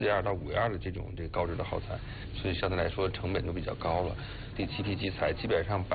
4样到5样的这个高质的耗材，所以相对来说成本就比较高了。第7批基材基本上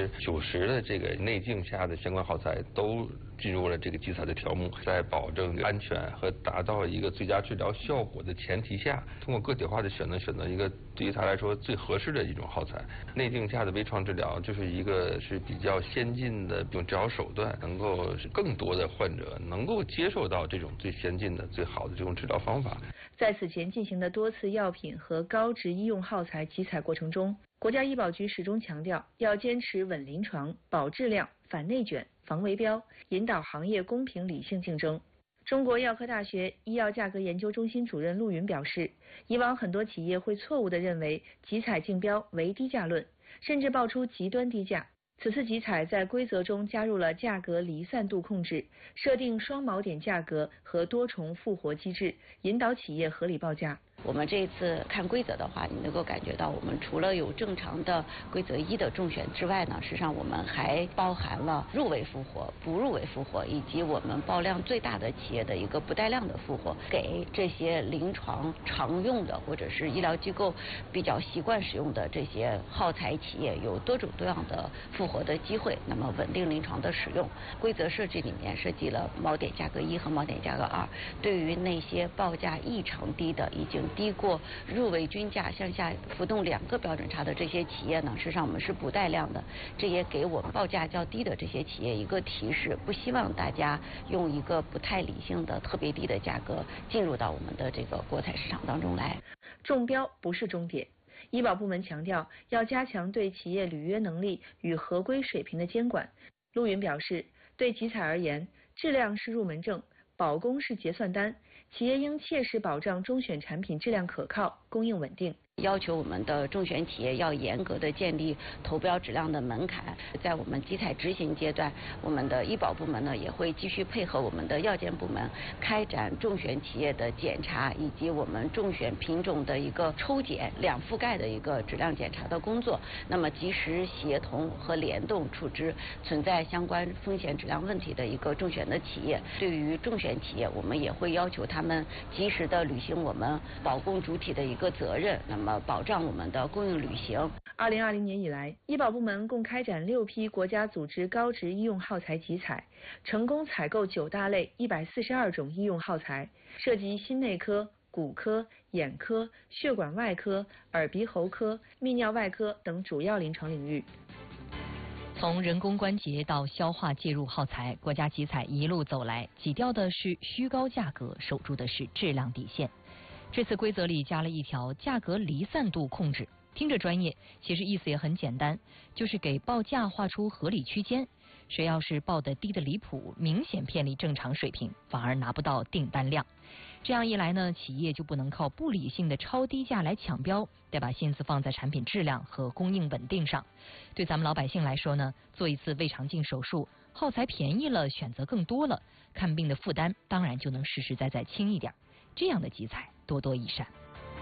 90%的这个内径下的相关耗材都进入了这个基材的条目，在保证安全和达到一个最佳治疗效果的前提下，通过个体化的选择一个对于它来说最合适的一种耗材。内径下的微创治疗就是一个是比较先进的一种治疗手段，能够使更多的患者能够接受到这种最先进的、最好的这种治疗方法。 在此前进行的多次药品和高值医用耗材集采过程中，国家医保局始终强调要坚持稳临床、保质量、反内卷、防围标，引导行业公平理性竞争。中国药科大学医药价格研究中心主任陆云表示，以往很多企业会错误地认为集采竞标为低价论，甚至爆出极端低价。此次集采在规则中加入了价格离散度控制，设定双锚点价格和多重复活机制，引导企业合理报价。 我们这一次看规则的话，你能够感觉到我们除了有正常的规则1的中选之外呢，实际上我们还包含了入围复活、不入围复活，以及我们报量最大的企业的一个不带量的复活，给这些临床常用的或者是医疗机构比较习惯使用的这些耗材企业有多种多样的复活的机会，那么稳定临床的使用。规则设计里面设计了锚点价格1和锚点价格2，对于那些报价异常低的，已经低过入围均价向下浮动2个标准差的这些企业呢，实际上我们是不带量的，这也给我们报价较低的这些企业一个提示，不希望大家用一个不太理性的特别低的价格进入到我们的这个国采市场当中来。 中标不是终点，医保部门强调要加强对企业履约能力与合规水平的监管。陆云表示，对集采而言，质量是入门证，保供是结算单，企业应切实保障中选产品质量可靠、供应稳定。 要求我们的中选企业要严格的建立投标质量的门槛。在我们集采执行阶段，我们的医保部门呢也会继续配合我们的药监部门开展中选企业的检查，以及我们中选品种的一个抽检2覆盖的一个质量检查的工作。那么及时协同和联动处置存在相关风险质量问题的一个中选的企业。对于中选企业，我们也会要求他们及时的履行我们保供主体的一个责任。那么保障我们的供应履行。 2020年以来，医保部门共开展6批国家组织高值医用耗材集采，成功采购9大类142种医用耗材，涉及心内科、骨科、眼科、血管外科、耳鼻喉科、泌尿外科等主要临床领域。 从人工关节到消化介入耗材，国家集采一路走来，挤掉的是虚高价格，守住的是质量底线。这次规则里加了一条价格离散度控制，听着专业，其实意思也很简单，就是给报价画出合理区间。谁要是报得低得离谱，明显偏离正常水平，反而拿不到订单量。这样一来呢，企业就不能靠不理性的超低价来抢标，得把心思放在产品质量和供应稳定上。对咱们老百姓来说呢，做一次胃肠镜手术，耗材便宜了，选择更多了，看病的负担当然就能实实在在轻一点。这样的集采多多益善。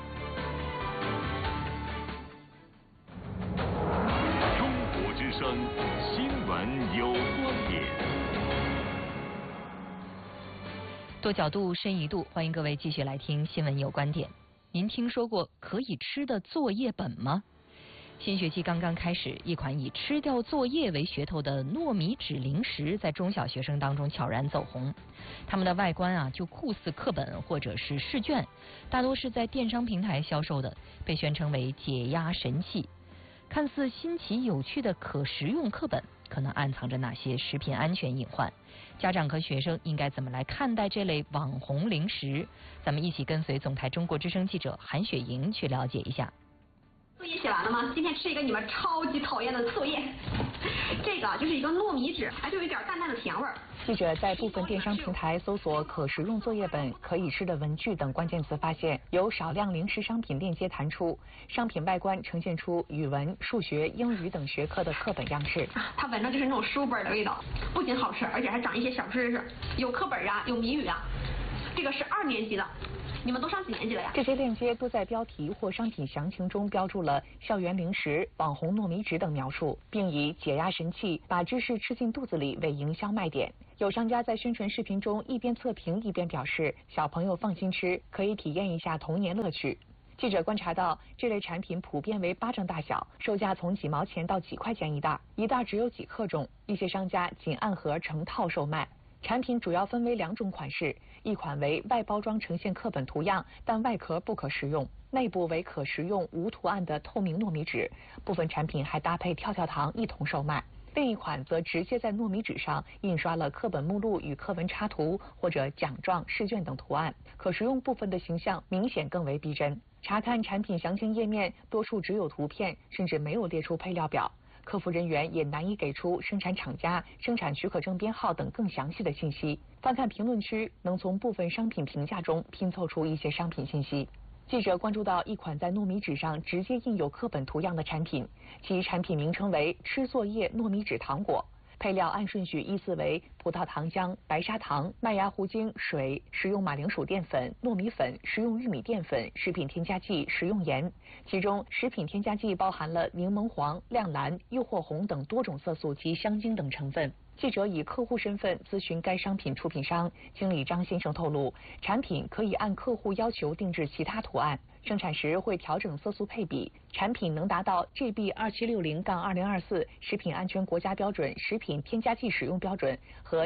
中国之声新闻有观点， 多角度深一度，欢迎各位继续来听新闻有观点。您听说过可以吃的作业本吗？新学期刚刚开始，一款以吃掉作业为噱头的糯米纸零食在中小学生当中悄然走红。它们的外观就酷似课本或者是试卷，大多是在电商平台销售的，被宣称为解压神器。看似新奇有趣的可食用课本，可能暗藏着哪些食品安全隐患？家长和学生应该怎么来看待这类网红零食？咱们一起跟随总台中国之声记者韩雪莹去了解一下。 作业写完了吗？今天吃一个你们超级讨厌的作业，这个就是一个糯米纸，就有一点淡淡的甜味儿。 记者在部分电商平台搜索可食用作业本、可以吃的文具等关键词，发现有少量零食商品链接弹出，商品外观呈现出语文、数学、英语等学科的课本样式。 它闻着就是那种书本的味道，不仅好吃，而且还长一些小知识，有课本有谜语啊。这个是2年级的， 你们都上几年级了呀？ 这些链接都在标题或商品详情中标注了校园零食、网红糯米纸等描述，并以解压神器、把知识吃进肚子里为营销卖点。有商家在宣传视频中一边测评一边表示，小朋友放心吃，可以体验一下童年乐趣。记者观察到，这类产品普遍为巴掌大小，售价从几毛钱到几块钱一袋，一袋只有几克重。一些商家仅按盒成套售卖。产品主要分为2种款式，一款为外包装呈现课本图样，但外壳不可食用，内部为可食用无图案的透明糯米纸，部分产品还搭配跳跳糖一同售卖。另一款则直接在糯米纸上印刷了课本目录与课文插图或者奖状、试卷等图案，可食用部分的形象明显更为逼真。查看产品详情页面，多数只有图片，甚至没有列出配料表。客服人员也难以给出生产厂家、生产许可证编号等更详细的信息。翻看评论区，能从部分商品评价中拼凑出一些商品信息。记者关注到一款在糯米纸上直接印有课本图样的产品，其产品名称为吃作业糯米纸糖果，配料按顺序依次为葡萄糖浆、白砂糖、麦芽糊精、水、食用马铃薯淀粉、糯米粉、食用玉米淀粉、食品添加剂、食用盐。其中食品添加剂包含了柠檬黄、亮蓝、诱惑红等多种色素及香精等成分。记者以客户身份咨询该商品出品商，经理张先生透露，产品可以按客户要求定制其他图案，生产时会调整色素配比，产品能达到 GB2760-2024 食品安全国家标准食品添加剂使用标准和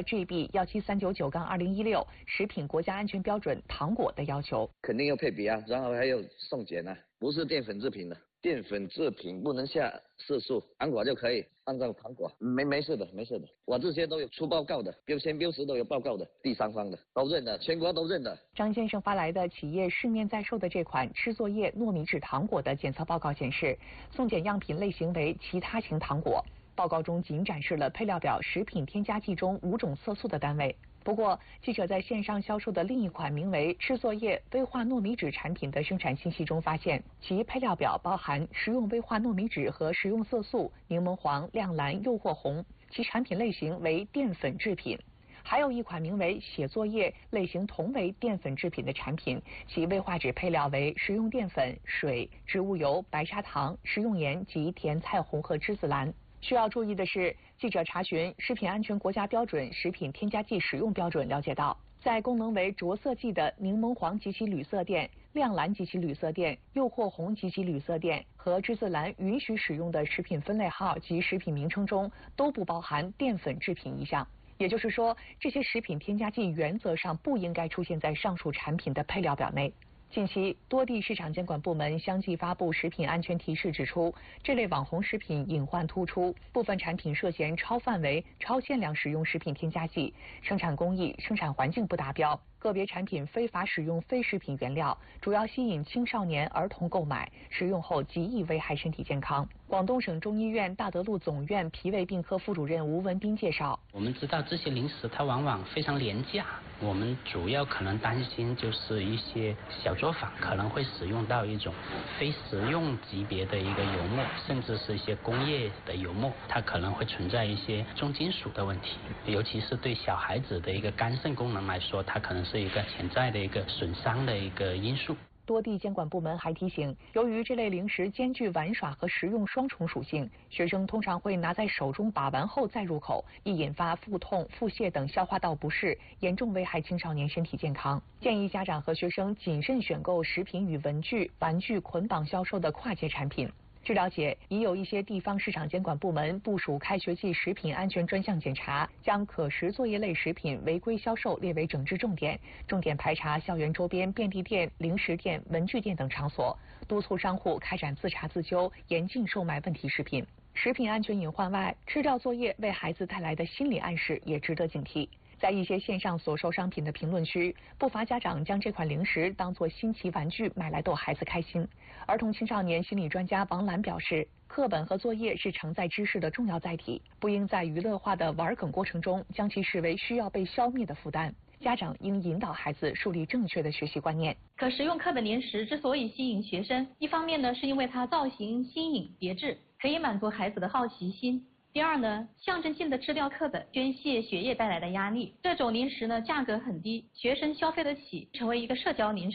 GB17399-2016 食品国家安全标准糖果的要求。 肯定要配比啊，然后还有送检啊，不是淀粉制品的。淀粉制品不能下色素，糖果就可以按照糖果，没事的，我这些都有出报告的，标签标识都有报告的，第三方的都认的，全国都认的。 张先生发来的企业市面在售的这款吃作业糯米纸糖果的检测报告显示，送检样品类型为其他型糖果。报告中仅展示了配料表食品添加剂中5种色素的单位。不过，记者在线上销售的另一款名为“吃作业微化糯米纸”产品的生产信息中发现，其配料表包含食用微化糯米纸和食用色素、柠檬黄、亮蓝、诱惑红，其产品类型为淀粉制品。还有一款名为“写作业”，类型同为淀粉制品的产品，其微化纸配料为食用淀粉、水、植物油、白砂糖、食用盐及甜菜红和栀子蓝。需要注意的是，记者查询食品安全国家标准食品添加剂使用标准，了解到，在功能为着色剂的柠檬黄及其铝色垫、亮蓝及其铝色垫、诱惑红及其铝色垫和栀子蓝允许使用的食品分类号及食品名称中，都不包含淀粉制品一项。也就是说，这些食品添加剂原则上不应该出现在上述产品的配料表内。近期，多地市场监管部门相继发布食品安全提示，指出这类网红食品隐患突出，部分产品涉嫌超范围、超限量使用食品添加剂，生产工艺、生产环境不达标，个别产品非法使用非食品原料，主要吸引青少年、儿童购买，食用后极易危害身体健康。广东省中医院大德路总院脾胃病科副主任吴文斌介绍， 我们知道这些零食它往往非常廉价，我们主要可能担心就是一些小作坊可能会使用到一种非食用级别的一个油墨，甚至是一些工业的油墨，它可能会存在一些重金属的问题，尤其是对小孩子的一个肝肾功能来说，它可能是一个潜在的一个损伤的一个因素。 多地监管部门还提醒，由于这类零食兼具玩耍和食用双重属性，学生通常会拿在手中把玩后再入口，易引发腹痛、腹泻等消化道不适，严重危害青少年身体健康。建议家长和学生谨慎选购食品与文具、玩具捆绑销售的跨界产品。据了解，已有一些地方市场监管部门部署开学季食品安全专项检查，将可食作业类食品违规销售列为整治重点，重点排查校园周边便利店、零食店、文具店等场所，督促商户开展自查自纠，严禁售卖问题食品。食品安全隐患外，吃掉作业为孩子带来的心理暗示也值得警惕。在一些线上所售商品的评论区，不乏家长将这款零食当作新奇玩具买来逗孩子开心。儿童青少年心理专家王兰表示，课本和作业是承载知识的重要载体，不应在娱乐化的玩梗过程中将其视为需要被消灭的负担。家长应引导孩子树立正确的学习观念。 可食用课本零食之所以吸引学生，一方面呢是因为它造型新颖别致，可以满足孩子的好奇心。第二呢，象征性的吃掉课本，宣泄学业带来的压力。这种零食呢，价格很低，学生消费得起，成为一个社交零食。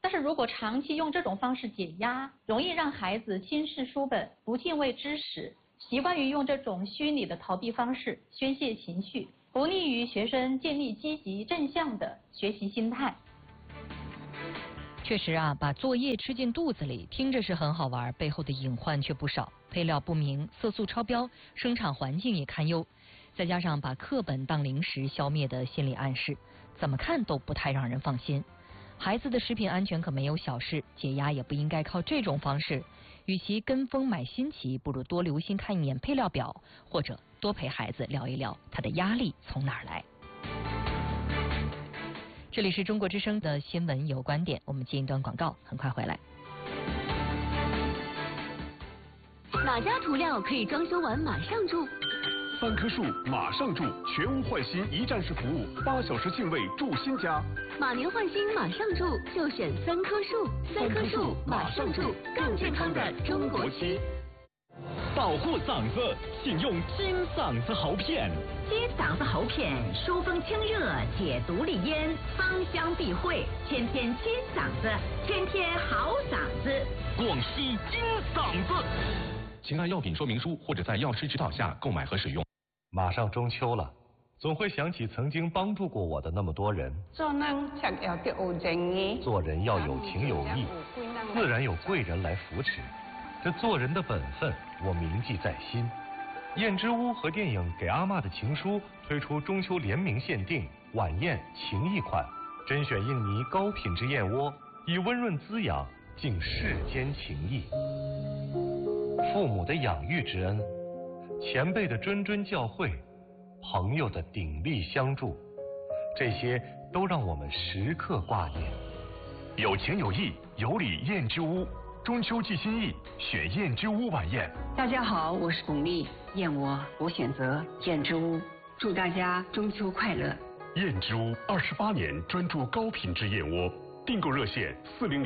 但是如果长期用这种方式解压，容易让孩子轻视书本，不敬畏知识，习惯于用这种虚拟的逃避方式宣泄情绪，不利于学生建立积极正向的学习心态。 确实啊，把作业吃进肚子里，听着是很好玩，背后的隐患却不少。配料不明，色素超标，生产环境也堪忧，再加上把课本当零食消灭的心理暗示，怎么看都不太让人放心。孩子的食品安全可没有小事，解压也不应该靠这种方式。与其跟风买新奇，不如多留心看一眼配料表，或者多陪孩子聊一聊他的压力从哪儿来。这里是中国之声的新闻有观点，我们进一段广告，很快回来。 哪家涂料可以装修完马上住 ？3棵树马上住，全屋换新一站式服务，8小时净位住新家。 马年换新马上住，就选3棵树。3棵树马上住，更健康的中国区。 保护嗓子，请用金嗓子喉片。 金嗓子喉片疏风清热，解毒利咽，芳香避秽，天天金嗓子，天天好嗓子。 广西金嗓子。请按药品说明书或者在药师指导下购买和使用。 马上中秋了，总会想起曾经帮助过我的那么多人。做人要有情有义，自然有贵人来扶持。这做人的本分，我铭记在心。燕之屋和电影《给阿嬷的情书》推出中秋联名限定晚宴情谊款，甄选印尼高品质燕窝，以温润滋养敬世间情谊。父母的养育之恩，前辈的谆谆教诲，朋友的鼎力相助，这些都让我们时刻挂念。 有情有义，有礼燕之屋，中秋寄心意，选燕之屋晚宴。 大家好，我是巩俐，燕窝我选择燕之屋，祝大家中秋快乐。 燕之屋28年专注高品质燕窝，订购热线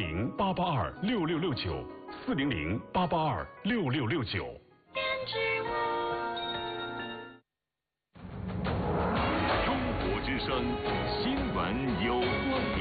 400-882-6669，400-882-6669。 中国之声新闻有观点。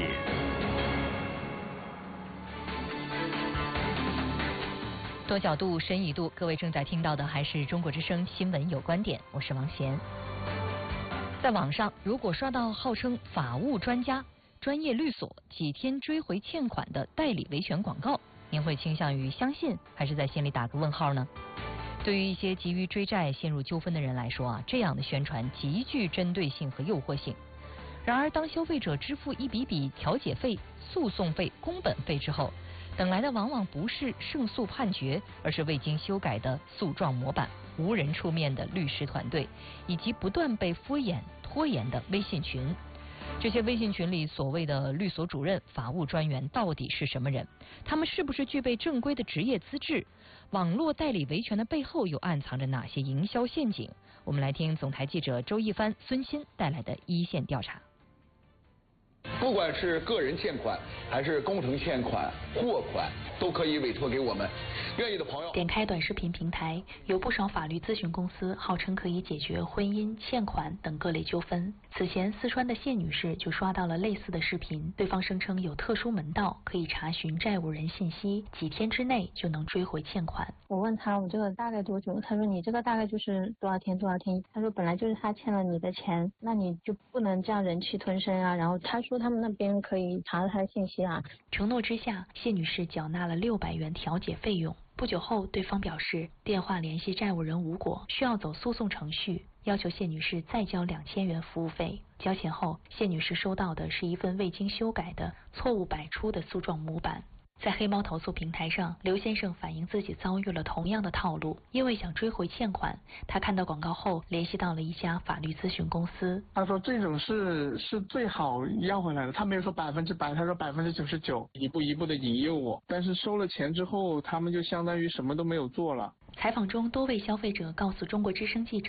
多角度，深一度。各位正在听到的还是中国之声新闻有观点，我是王贤。在网上，如果刷到号称法务专家、专业律所几天追回欠款的代理维权广告，您会倾向于相信，还是在心里打个问号呢？对于一些急于追债、陷入纠纷的人来说啊，这样的宣传极具针对性和诱惑性。然而，当消费者支付一笔笔调解费、诉讼费、工本费之后，等来的往往不是胜诉判决，而是未经修改的诉状模板、无人出面的律师团队，以及不断被敷衍拖延的微信群。这些微信群里所谓的律所主任、法务专员到底是什么人？他们是不是具备正规的职业资质？网络代理维权的背后又暗藏着哪些营销陷阱？我们来听总台记者周一帆、孙鑫带来的一线调查。 不管是个人欠款还是工程欠款、货款，都可以委托给我们。愿意的朋友点开短视频平台，有不少法律咨询公司号称可以解决婚姻、欠款等各类纠纷。此前，四川的谢女士就刷到了类似的视频，对方声称有特殊门道，可以查询债务人信息，几天之内就能追回欠款。 我问他我这个大概多久，他说你这个大概就是多少天多少天。他说本来就是他欠了你的钱，那你就不能这样忍气吞声啊。然后他说他们那边可以查到他的信息啊。 承诺之下，谢女士缴纳了600元调解费用。不久后，对方表示电话联系债务人无果，需要走诉讼程序，要求谢女士再交2000元服务费。交钱后，谢女士收到的是一份未经修改的、错误百出的诉状模板。在黑猫投诉平台上，刘先生反映自己遭遇了同样的套路，因为想追回欠款，他看到广告后联系到了一家法律咨询公司。 他说这种是最好要回来的，他没有说100%，他说99%，一步一步的引诱我，但是收了钱之后，他们就相当于什么都没有做了。 采访中，多位消费者告诉中国之声记者，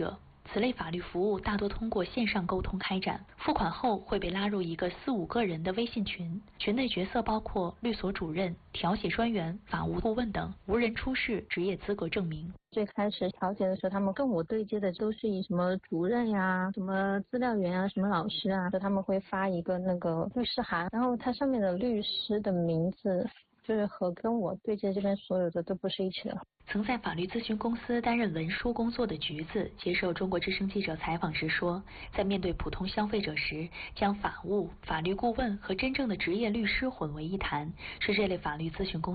此类法律服务大多通过线上沟通开展，付款后会被拉入一个4-5个人的微信群，群内角色包括律所主任、调解专员、法务顾问等，无人出示职业资格证明。 最开始调解的时候，他们跟我对接的都是以什么主任呀、什么资料员啊、什么老师啊，他们会发一个那个律师函，然后它上面的律师的名字就是和跟我对接这边所有的都不是一起的。 曾在法律咨询公司担任文书工作的橘子接受中国之声记者采访时说，在面对普通消费者时，将法务、法律顾问和真正的职业律师混为一谈，是这类法律咨询公司